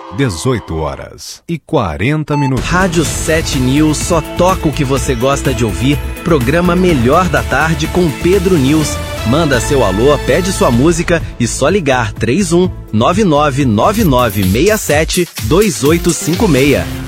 18h40. Rádio 7 News só toca o que você gosta de ouvir. Programa Melhor da Tarde com Pedro News. Manda seu alô, pede sua música e só ligar 31 999967 2856.